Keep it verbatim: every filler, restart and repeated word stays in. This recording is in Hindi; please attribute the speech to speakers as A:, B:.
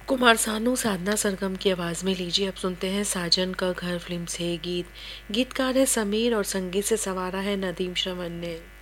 A: कुमार सानू साधना सरगम की आवाज़ में लीजिए अब सुनते हैं साजन का घर फिल्म से गीत। गीतकार है समीर और संगीत से संवारा है नदीम श्रवण ने।